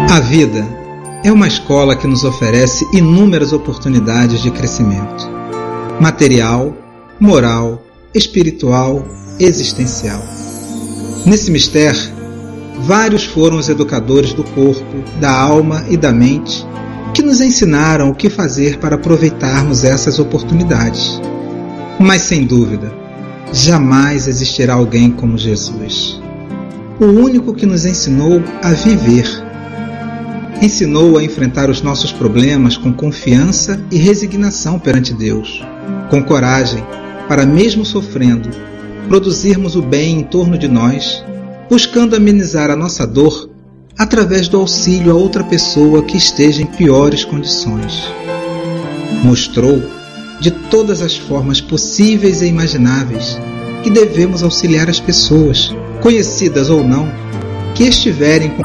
A vida é uma escola que nos oferece inúmeras oportunidades de crescimento material, moral, espiritual, existencial. Nesse mistério, vários foram os educadores do corpo, da alma e da mente que nos ensinaram o que fazer para aproveitarmos essas oportunidades. Mas, sem dúvida, jamais existirá alguém como Jesus, o único que nos ensinou a viver. Ensinou a enfrentar os nossos problemas com confiança e resignação perante Deus, com coragem para, mesmo sofrendo, produzirmos o bem em torno de nós, buscando amenizar a nossa dor através do auxílio a outra pessoa que esteja em piores condições. Mostrou, de todas as formas possíveis e imagináveis, que devemos auxiliar as pessoas, conhecidas ou não, que estiverem com